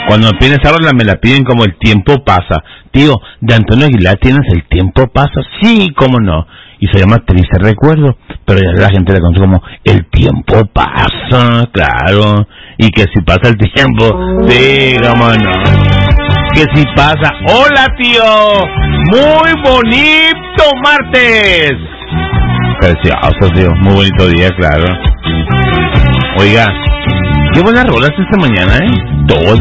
Cuando me piden esa rola me la piden como El tiempo pasa. Tío, de Antonio Aguilar tienes El tiempo pasa. Sí, cómo no. Y se llama Triste Recuerdo. Pero ya la gente la conoce como El tiempo pasa, claro. Y que si pasa el tiempo, sí, cómo no. Que si pasa. Hola, tío. Muy bonito martes. Precioso, tío. Muy bonito día, claro. Oiga, qué buenas rolas esta mañana, ¿eh? Todas.